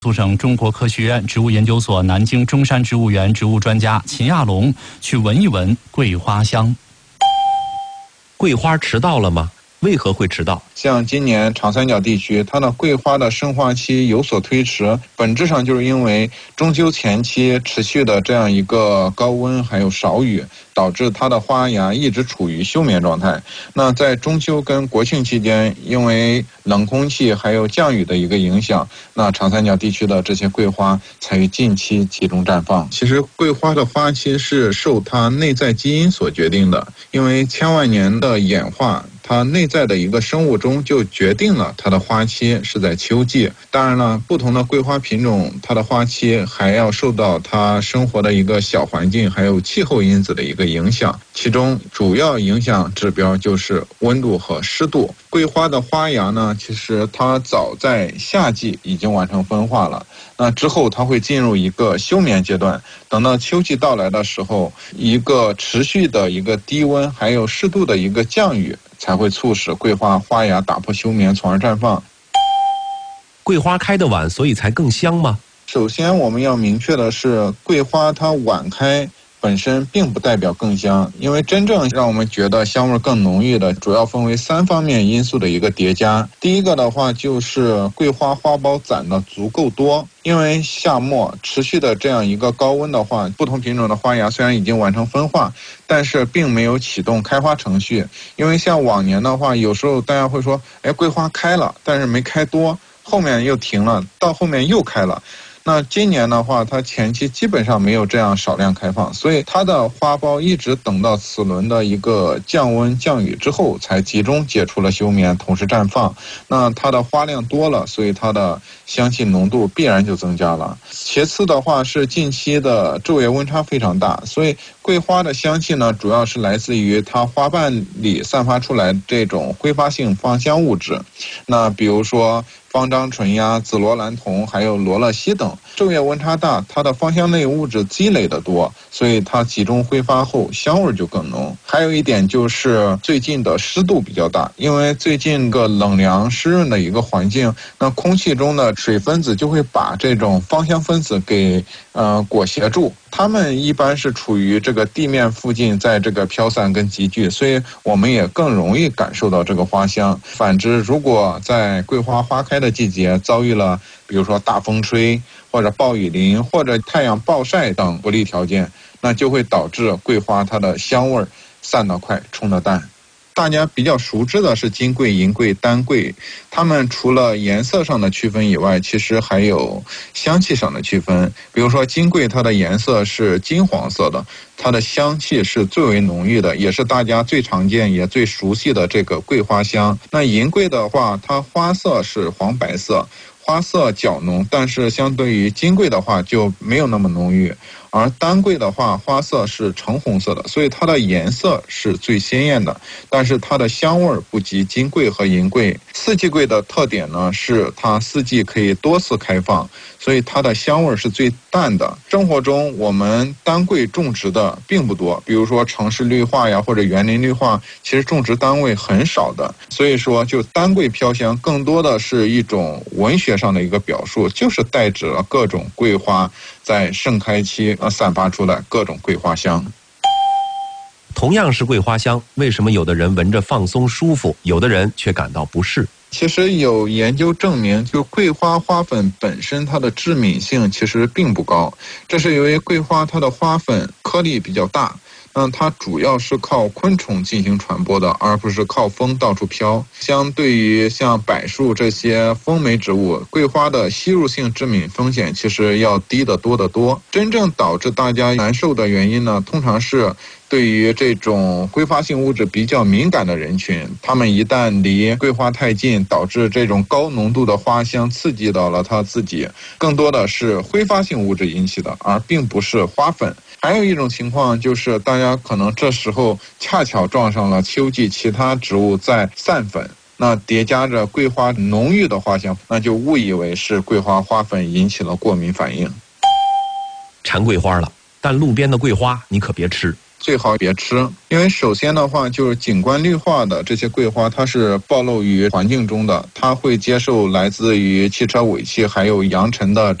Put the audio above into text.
苏省中国科学院植物研究所南京中山植物园植物专家秦亚龙去闻一闻桂花香。 桂花迟到了吗？为何会迟到？ 像今年长三角地区，它的桂花的生花期有所推迟，本质上就是因为中秋前期持续的这样一个高温还有少雨，导致它的花芽一直处于休眠状态。那在中秋跟国庆期间，因为冷空气还有降雨的一个影响，那长三角地区的这些桂花才于近期集中绽放。其实桂花的花期是受它内在基因所决定的，因为千万年的演化，它内在的一个生物钟就决定了它的花期是在秋季。当然了，不同的桂花品种，它的花期还要受到它生活的一个小环境还有气候因子的一个影响，其中主要影响指标就是温度和湿度。桂花的花芽呢，其实它早在夏季已经完成分化了，那之后它会进入一个休眠阶段，等到秋季到来的时候，一个持续的一个低温还有适度的一个降雨，才会促使桂花花芽打破休眠，从而绽放。 桂花开得晚，所以才更香吗？ 首先我们要明确的是，桂花它晚开本身并不代表更香，因为真正让我们觉得香味更浓郁的，主要分为3方面因素的一个叠加。第一个的话就是桂花花苞攒的足够多，因为夏末持续的这样一个高温的话，不同品种的花芽虽然已经完成分化，但是并没有启动开花程序。因为像往年的话，有时候大家会说，桂花开了，但是没开多，后面又停了，到后面又开了。那今年的话，它前期基本上没有这样少量开放，所以它的花苞一直等到此轮的一个降温降雨之后，才集中解除了休眠，同时绽放。那它的花量多了，所以它的香气浓度必然就增加了。其次的话是近期的昼夜温差非常大，所以桂花的香气呢，主要是来自于它花瓣里散发出来这种挥发性芳香物质。那比如说芳樟醇呀、紫罗兰酮还有罗勒烯等，昼夜温差大，它的芳香类物质积累的多，所以它集中挥发后香味就更浓。还有一点就是最近的湿度比较大，因为最近个冷凉湿润的一个环境，那空气中的水分子就会把这种芳香分子给裹挟住，它们一般是处于这个地面附近，在这个飘散跟集聚，所以我们也更容易感受到这个花香。反之，如果在桂花花开的季节遭遇了比如说大风吹或者暴雨淋或者太阳暴晒等不利条件，那就会导致桂花它的香味散得快，冲得淡。大家比较熟知的是金桂、银桂、丹桂，它们除了颜色上的区分以外，其实还有香气上的区分。比如说金桂，它的颜色是金黄色的，它的香气是最为浓郁的，也是大家最常见也最熟悉的这个桂花香。那银桂的话，它花色是黄白色，花色较浓，但是相对于金桂的话就没有那么浓郁。而丹桂的话，花色是橙红色的，所以它的颜色是最鲜艳的，但是它的香味不及金桂和银桂。四季桂的特点呢，是它四季可以多次开放，所以它的香味是最淡的。生活中我们丹桂种植的并不多，比如说城市绿化呀或者园林绿化，其实种植单位很少的，所以说就丹桂飘香更多的是一种文学上的一个表述，就是代指了各种桂花在盛开期散发出来各种桂花香。 同样是桂花香，为什么有的人闻着放松舒服，有的人却感到不适？ 其实有研究证明，就桂花花粉本身它的致敏性其实并不高，这是因为桂花它的花粉颗粒比较大，它主要是靠昆虫进行传播的，而不是靠风到处飘。相对于像柏树这些风媒植物，桂花的吸入性致敏风险其实要低得多得多。真正导致大家难受的原因呢，通常是对于这种挥发性物质比较敏感的人群，他们一旦离桂花太近，导致这种高浓度的花香刺激到了他自己，更多的是挥发性物质引起的，而并不是花粉。还有一种情况就是大家可能这时候恰巧撞上了秋季其他植物在散粉，那叠加着桂花浓郁的花香，那就误以为是桂花花粉引起了过敏反应。 馋桂花了，但路边的桂花你可别吃。 最好别吃。因为首先的话，就是景观绿化的这些桂花，它是暴露于环境中的，它会接受来自于汽车尾气还有扬尘的